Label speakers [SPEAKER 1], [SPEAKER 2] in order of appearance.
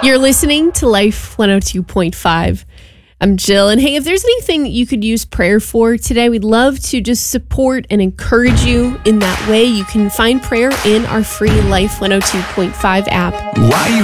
[SPEAKER 1] You're listening to Life 102.5. I'm Jill, and hey, if there's anything you could use prayer for today, we'd love to just support and encourage you in that way. You can find prayer in our free Life 102.5 app.
[SPEAKER 2] Why you